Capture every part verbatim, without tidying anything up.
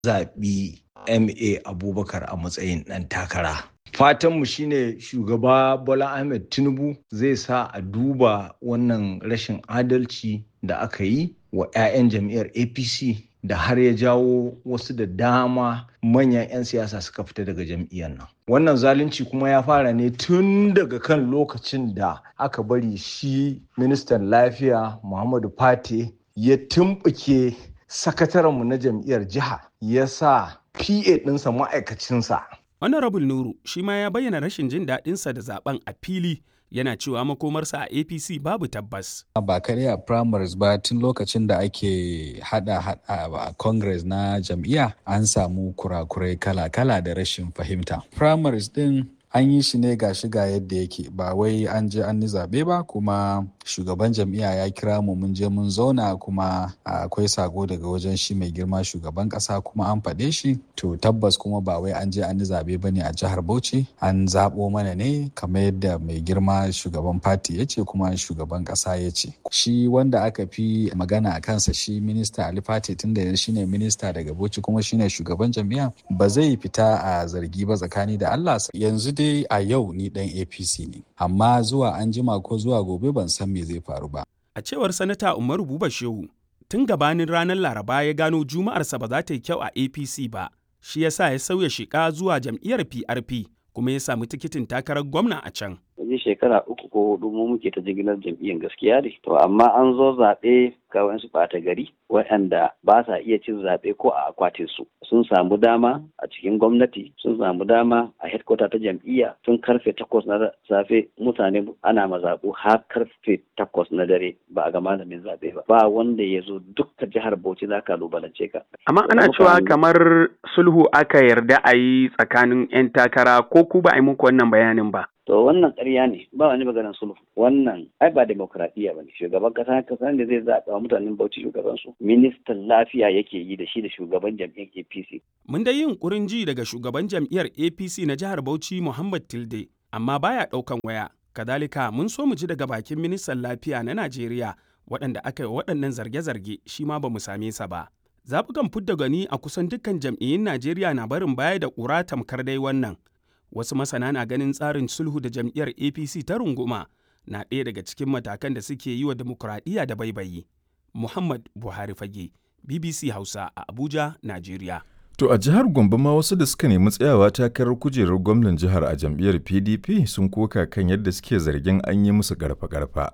zaɓi M A Abubakar a matsayin ɗan takara. Fatanmu shine shugaba Bola Ahmed Tinubu zai sa a duba wannan rashin adalci da aka yi wa 'ya'yan jam'iyyar A P C da har ya jawo wasu da dama manyan 'yan siyasa suka fita daga jam'iyyar nan. Wannan zalunci kuma ya fara ne tun daga kan lokacin da aka bari shi ministan lafiya Muhammadu Fate ya tumɓuke sakatarenmu na jam'iyyar jiha ya sa P A ɗinsa ma'aikacinsa. Honorable Nuru shi ma ya bayyana rashin jin daɗinsa da zaben a fili, yana cewa makomarsa a A P C babu tabbas. Ba kare a primaries ba, tun lokacin da ake hada hada a congress na jam'iyya an samu kurakurai kala-kala da rashin fahimta. Primaries din an yi shi ne ga shiga yadda yake, ba wai an je an yi zaɓe ba, kuma shugaban jam'iyya ya kira mu mun je mun zauna, kuma akwai sako daga wajen shi mai girma shugaban ƙasa kuma an faɗe shi. To tabbas kuma ba wai an je an yi zaɓe ba ne a jihar Bauchi, an zaɓo mana ne kamar yadda mai girma shugaban fati ya ce kuma shugaban ƙasa ya ce. Shi wanda aka fi magana a kansa shi minista Ali Fati, tun da shi ne minista daga Bauchi kuma shi ne shugaban jam'iyya, ba zai fita a zargi ba tsakani da Allah. Yanzu dai a yau ni dan A P C ne, amma zuwa an jima ko zuwa gobe ban san me zai faru ba. A cewar Sanata Umaru Buba Shehu, tun gabanin ranar Laraba ya gano Juma'arsa ba za ta yi kyau a A P C ba, shi ya sa ya sauya shiƙa zuwa jam'iyyar P R P kuma ya samu tikitin takarar gwamna a can. Wajen shekara uku ko hudu mu muke ta jigilar jam'iyyar gaskiya ne. To amma an zo zaɓe ga wasu ɓata gari waɗanda ba sa iya cin zaɓe ko a akwatin su. Sun samu dama a cikin gwamnati, sun samu dama a headquarter ta jam'iyya tun karfe takwas na safe, mutane ana mazaɓu har karfe takwas na dare ba a ga malamin zaɓe ba. Ba wanda ya zo dukkan jihar Bauchi za ka lubalance ka. Amma ana cewa kamar sulhu aka yarda a yi tsakanin 'yan takara, ko ku ba a yi muku wannan bayanin ba? To wannan ƙarya ne, ba wani maganar sulhu. Wannan ai ba demokradiyya ba ne. Shugaban kasa kasa ne zai zaɓa wa mutanen Bauchi shugaban su. Ministan lafiya yake yi da shi da shugaban jam'iyyar A P C. Mun dai yin ƙurin ji daga shugaban jam'iyyar A P C na jihar Bauchi Muhammad Tilde, amma baya ɗaukan waya. Kadalika mun so mu ji daga bakin ministan lafiya na Najeriya waɗanda aka yi waɗannan zarge-zarge, shi ma ba mu same sa ba. Zaɓukan fidda gani a kusan dukkan jam'iyyun Najeriya na barin baya da ƙura tamkar dai wannan. Wasu masana na ganin tsarin sulhu da jam'iyyar A P C ta runguma na ɗaya daga cikin matakan da suke yi wa dimokuraɗiyya da baibayi. Muhammad Buhari Fage, B B C Hausa a Abuja, Najeriya. To a jihar Gombe ma wasu da suka nemi tsayawa takarar kujerar gwamnan jihar a jam'iyyar P D P sun koka kan yadda suke zargin an yi musu garfa-garfa.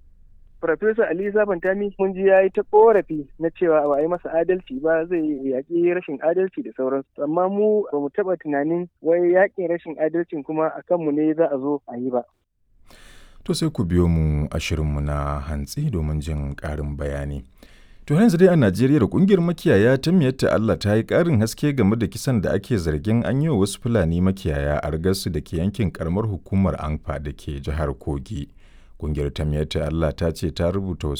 Farfesa Ali Zaban Tami mun ji ya yi ta korafi na cewa ba a yi masa adalci ba, zai yaƙi rashin adalci da sauransu. Amma mu ba mu taɓa tunanin wai yaƙin rashin adalcin kuma a kanmu ne za a zo a yi ba. To sai ku biyo mu a shirinmu na hantsi domin jin ƙarin bayani. To yanzu dai a Najeriya da ƙungiyar makiyaya ta Miyatta Allah ta yi ƙarin haske game da kisan da ake zargin an yi wa wasu Fulani makiyaya a Argasu da ke yankin ƙaramar hukumar Anfa da ke jihar Kogi. Ƙungiyar ta Miyatta Allah ta ce ta rubuta